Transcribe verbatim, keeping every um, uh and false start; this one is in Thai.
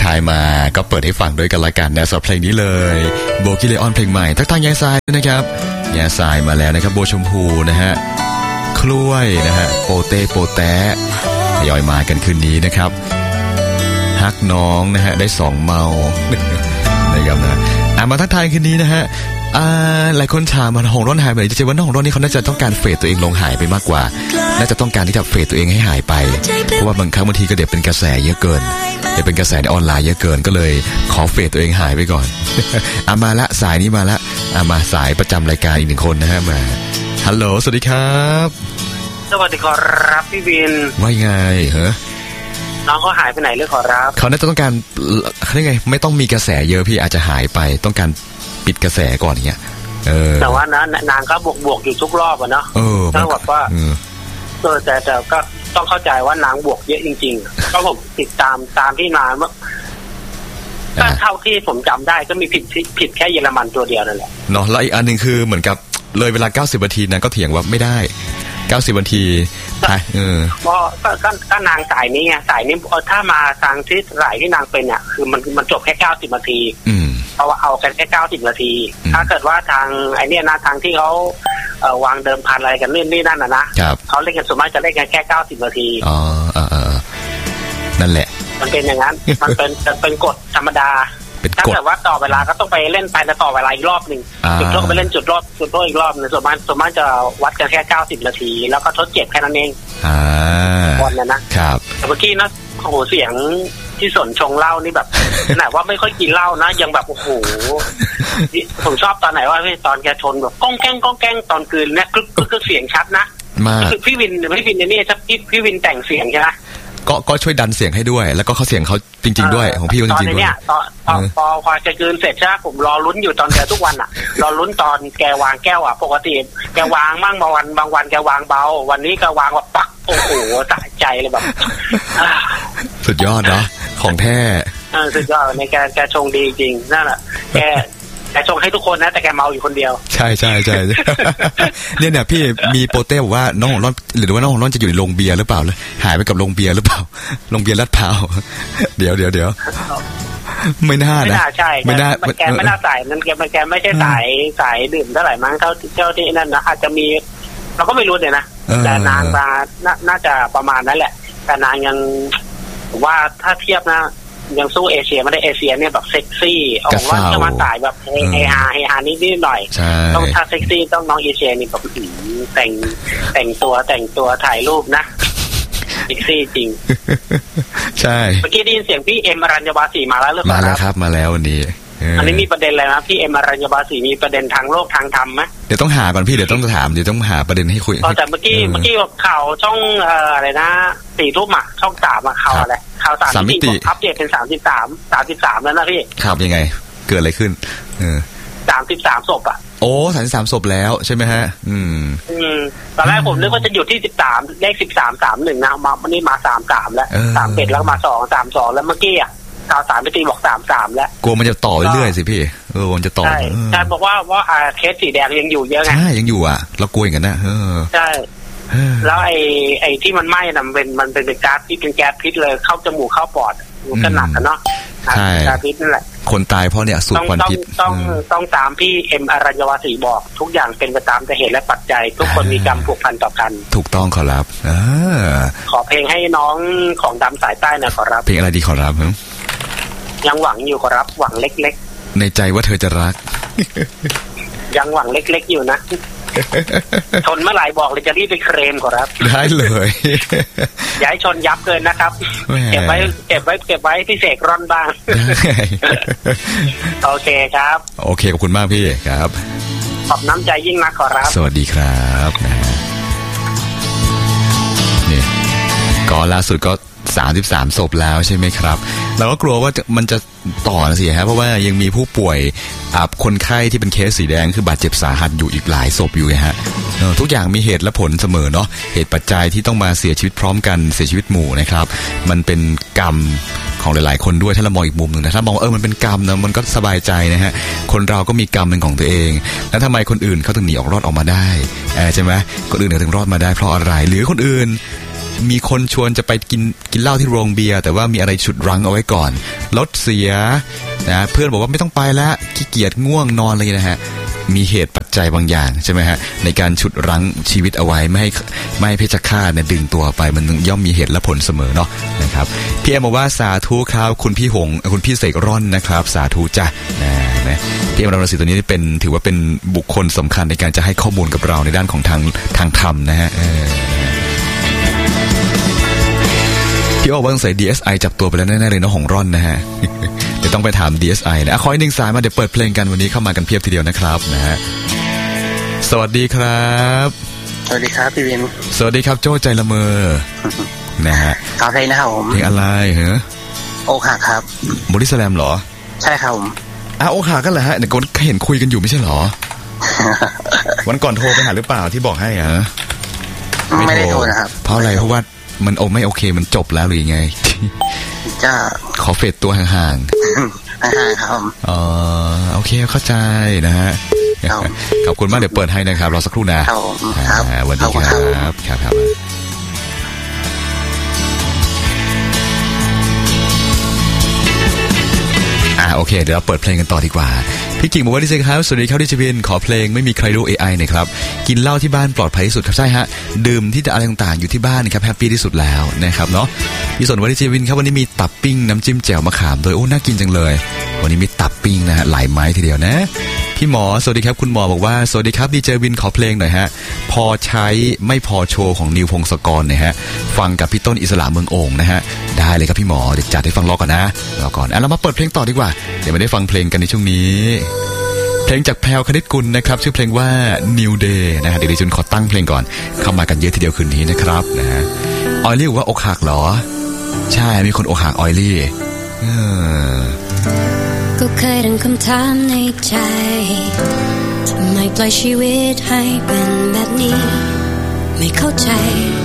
ทายมาก็เปิดให้ฟังด้วยกันละกันนะสำหรับเพลงนี้เลยโบกิเลออนเพลงใหม่ทักทายแย่ทรายด้วยนะครับแย่ทรายมาแล้วนะครับโบชมพูนะฮะคล้วยนะฮะโปเต้โปแต้ทยอยมากันคืนนี้นะครับฮักน้องนะฮะได้สองเมานะครับนะอ่ะมาทักทายคืนนี้นะฮะอ่าหลายคนถามมาหงร่อนหายไปจะเจอว่าน้องหงร่อนนี่เขาน่าจะต้องการเฟดตัวเองลงหายไปมากกว่าน่าจะต้องการที่จะเฟดตัวเองให้หายไปเพราะว่าบางครั้งบางทีก็เดี๋ยวเป็นกระแสเยอะเกินเดี๋ยวเป็นกระแสในออนไลน์เยอะเกินก็เลยขอเฟดตัวเองหายไปก่อนอ่ะมาละสายนี้มาละอ่ะมาสายประจำรายการอีกหนึ่งคนนะฮะมาฮัลโหลสวัสดีครับสวัสดีครับพี่วินว่าไงเหรอน้องเขาหายไปไหนหรือขอรับเขาน่าจะต้องการเขาเรียกไงไม่ต้องมีกระแสเยอะพี่อาจจะหายไปต้องการปิดกระแสก่อนอย่างเงี้ยเออแต่ว่านะนางก็บวกบวกอยู่ทุกรอบอะเนาะเออถ้าบอกว่าเออแต่แต่ก็ต้องเข้าใจว่านางบวกเยอะจริงๆก็ผมติดตามตามที่นานว่าถ้าเท่าที่ผมจำได้ก็มีผิดผิดแค่เยอรมันตัวเดียวนั่นแหละเนาะแล้วอีกอันนึงคือเหมือนกับเลยเวลาเก้าสิบนาทีนั้นก็เถียงว่าไม่ได้เก้าสิบนาทีเออเพราะก็ก็ก็นางสายนี้ไงสายนี้ถ้ามาทางที่สายที่นางเป็นเนี่ยคือมันมันจบแค่เก้าสิบนาทีเพราะว่าเอากันแค่เก้าสิบนาทีถ้าเกิดว่าทางไอเนี้ยนะทางที่เขาเอ่อวางเดิมพันอะไรกันนี่นี่นั่นน่ะนะเขาเล่นกันส่วนมากจะเล่นกันแค่เก้าสิบนาทีอ๋อเออเออนั่นแหละมันเป็นอย่างนั้นมันเป็นเป็นกฎธรรมดาถ้าเกิดว่าต่อเวลาก็ต้องไปเล่นไปแล้วต่อเวลาอีกรอบหนึ่งจุดโทษก็ไปเล่นจุดรอบจุดโทษอีกรอบนึงส่วนมากส่วนมากจะวัดกันแค่เก้าสิบนาทีแล้วก็ทดเจ็บแค่นั้นเองอ่าวันนั้นนะครับแต่เมื่อกี้นะโอ้โหเสียงที่สนชงเหล้านี่แบบขนาดว่าไม่ค่อยกินเหล้านะยังแบบโอ้โหผมชอบตอนไหนว่าตอนแกชนแบบก้องแก้งก้องแก้งตอนคืนเนี่ยกึกกึกเสียงชัดนะคือพี่วินพี่วินนี่จะพี่พี่วินแต่งเสียงใช่ไหมก็ก็ช่วยดันเสียงให้ด้วยแล้วก็เขาเสียงเขาจริงๆด้วยของพี่จริงๆด้วยตอนพอพอพอแกคืนเสร็จใช่ไหมผมรอลุ้นอยู่ตอนแกทุกวันอ่ะรอลุ้นตอนแกวางแก้วอ่ะปกติแกวางมั่งบางวันบางวันแกวางเบาวันนี้ก็วางแบบปักโอ้โหสะใจเลยแบบสุดยอดเนาะของแท้สุดยอดในแกแกชงดีจริงนั่นแหละแกแกชงให้ทุกคนนะแต่แกเมาอยู่คนเดียวใช่ใช่ใช่เนี่ยเนี่ยพี่มีโปเต้บอกว่าน้องของร่อนหรือว่าน้องของร่อนจะอยู่ในโรงเบียร์หรือเปล่าเลยหายไปกับโรงเบียร์หรือเปล่าโรงเบียร์ลาดพร้าวเดี๋ยวเดี๋ยวเดี๋ยวไม่น่านะไม่น่าใช่ไม่น่าแกไม่น่าสายนั่นแกแกไม่ใช่สายสายดื่มเท่าไหร่มั้งเท่าเจ้าที่นั่นนะอาจจะมีเราก็ไม่รู้เลยนะแต่นางมาน่าจะประมาณนั้นแหละแต่นางยังว่าถ้าเทียบนะยังสู้เอเชียไม่ได้เอเชียเนี่ยแบบเซ็กซี่เอาว่าจะมาสายแบบเฮฮาเฮฮานิดนิดหน่อยต้องถ้าเซ็กซี่ต้องน้องเอเชียนี่แบบแต่งแต่งตัวแต่งตัวถ่ายรูปนะเซ็กซี่จริงใช่เมื่อกี้ได้ยินเสียงพี่เอ็มอรัญญบาสีมาแล้วหรือเปล่ามาแล้วครับมาแล้ววันนี้อันนี้มีประเด็นอะไรนะพี่เอ็มอรัญญบาสีมีประเด็นทางโลกทางธรรมไหมเดี๋ยวต้องหาก่อนพี่เดี๋ยวต้องถามเดี๋ยวต้องหาประเด็นให้คุยแต่เมื่อกี้เมื่อกี้ข่าวช่องอะไรนะสี่ทุ่มอ่ะช่องสามอ่ะข่าวอะไรข่าวสามมิติอัปเดตเป็นสามสิบสามสามสิบสามแล้วนะพี่ครับยังไงเกิดอะไรขึ้นเออสามสิบสามศพอ่ะโอ้สามสิบสามศพแล้วใช่ไหมฮะอืมอืมตอนแรกผมนึกว่าจะหยุดที่สิบสามเลขสิบสามสามหนึ่งนะมาวันนี้มาสามสามแล้วสามเอ็ดแล้วมาสองสามสองแล้วเมื่อกี้อ่ะข่าวสามมิติบอกสามสามแล้วกลัวมันจะต่อเรื่อยๆสิพี่เออมันจะต่อใช่ใช่บอกว่าว่าเคสสีแดงยังอยู่เยอะไงใช่ยังอยู่อ่ะเรากลัวอย่างนั้นนะเออใช่แล้วไอ้ไอ้ที่มันไหม้น่ะมันเป็นมันเป็นก๊าซที่เป็นแก๊สพิษเลยเข้าจมูกเข้าปอดมันก็หนักกันเนาะใช่ก๊าซพิษนั่นแหละคนตายเพราะเนี่ยสูดควันพิษต้องต้องตามพี่เอ็มอรัญญวาสีบอกทุกอย่างเป็นไปตามเหตุและปัจจัยทุกคนมีกรรมผูกพันต่อกันถูกต้องขอรับขอเพลงให้น้องของดำสายใต้นะขอรับเพลงอะไรดีขอรับยังหวังอยู่ขอรับหวังเล็กๆในใจว่าเธอจะรักยังหวังเล็กๆอยู่นะชนเมื่อไหร่บอกเลยจะรีบไปเคลมขอรับได้เลยอย่าให้ชนยับเกินนะครับเก็บไว้เก็บไว้เก็บไว้พี่เสกร่อนบ้างโอเคครับโอเคขอบคุณมากพี่ครับขอบน้ำใจยิ่งนักขอรับสวัสดีครับนี่ก็ล่าสุดก็สามสิบสามศพแล้วใช่ไหมครับเราก็กลัวว่ามันจะต่อนะสิฮะเพราะว่ายังมีผู้ป่วยคนไข้ที่เป็นเคสสีแดงคือบาดเจ็บสาหัสอยู่อีกหลายศพอยู่ฮะทุกอย่างมีเหตุและผลเสมอเนาะเหตุปัจจัยที่ต้องมาเสียชีวิตพร้อมกันเสียชีวิตหมู่นะครับมันเป็นกรรมของหลายๆคนด้วยถ้าเรามองอีกมุมหนึ่งนะถ้ามองเออมันเป็นกรรมนะมันก็สบายใจนะฮะคนเราก็มีกรรมเป็นของตัวเองแล้วทำไมคนอื่นเขาถึงหนีออกรอดออกมาได้ใช่ไหมคนอื่นถึงรอดมาได้เพราะอะไรหรือคนอื่นมีคนชวนจะไปกินกินเหล้าที่โรงเบียร์แต่ว่ามีอะไรฉุดรั้งเอาไว้ก่อนรถเสียนะเพื่อนบอกว่าไม่ต้องไปแล้วขี้เกียจง่วงนอนเลยนะฮะมีเหตุปัจจัยบางอย่างใช่ไหมฮะในการฉุดรั้งชีวิตเอาไว้ไม่ให้ไม่ให้เพชฌฆาตเนี่ยดึงตัวไปมันย่อมมีเหตุและผลเสมอเนาะนะครับพี่เอ็มบอกว่าสาธุครับคุณพี่หงคุณพี่เสกร่อนนะครับสาธุจ้ะนะนะพี่เอ็มรังสีตัวนี้เป็นถือว่าเป็นบุคคลสำคัญในการจะให้ข้อมูลกับเราในด้านของทางทางธรรมนะฮะพี่บอกว่าต้องใส่ ดี เอส ไอ จับตัวไปแล้วแน่ๆเลยเนาะหงร่อนนะฮะเดี๋ยวต้องไปถาม ดี เอส ไอ นะขออีกหนึ่งสายมาเดี๋ยวเปิดเพลงกันวันนี้เข้ามากันเพียบทีเดียวนะครับนะฮะสวัสดีครับสวัสดีครับพี่วินสวัสดีครับโจ้ใจละเมอนะฮะขอเพลงนะครับผมเพลงอะไรเหรอโอคาครับบอดี้สแลมเหรอใช่ครับผมอ่ะโอคากันแหละฮะเดี๋ยวก็เห็นคุยกันอยู่ไม่ใช่เหรอ วันก่อนโทรไปหาหรือเปล่าที่บอกให้อ่ะไม่ได้โทรนะครับเพราะอะไรเพราะว่ามันโอไม่โอเคมันจบแล้วหรือยังไงจ้าขอเฟดตัวห่างๆห่างๆครับอ๋อโอเคเข้าใจนะฮะขอบคุณมากเดี๋ยวเปิดให้นะครับรอสักครู่นะครับวันนี้ครับครับครับอ่าโอเคเดี๋ยวเราเปิดเพลงกันต่อดีกว่าพี่กิ่งบอกว่าดิเซนครับสวัสดีครับดิจิวินขอเพลงไม่มีใครรู้ เอ ไอ หน่อยครับกินเหล้าที่บ้านปลอดภัยที่สุดครับใช่ฮะดื่มที่อะไรต่างๆอยู่ที่บ้านนะครับแฮปปี้ที่สุดแล้วนะครับเนาะพี่สนว่าดิจิวินครับวันนี้มีตับปิ้งน้ำจิ้มแจ่วมะขามโดยโอ้น่ากินจังเลยวันนี้มีตับปิ้งนะฮะหลายไม้ทีเดียวนะพี่หมอสวัสดีครับคุณหมอบอกว่าสวัสดีครับดีเจวินขอเพลงหน่อยฮะพอใช้ไม่พอโชว์ของนิวพงศกรนะฮะฟังกับพี่ต้นอิสระเมืองโอ่งนะฮะได้เลยครับพี่หมอเดี๋ยวจัดให้ฟังรอก่อนนะรอก่อนอ่ะเรามาเปิดเพลงต่อดีกว่าเดี๋ยวไม่ได้ฟังเพลงกันในช่วงนี้เพลงจากแพรวคณิตกุลนะครับชื่อเพลงว่า New Day นะฮะเดี๋ยวดิฉันขอตั้งเพลงก่อนเข้ามากันเยอะทีเดียวคืนนี้นะครับนะฮะออยลี่บอกว่าอกหักเหรอใช่มีคนอกหักออยลี่ก็เคยตั้งคำถามในใจทำไมปล่อยชีวิตให้เป็นแบบนี้ไม่เข้าใจ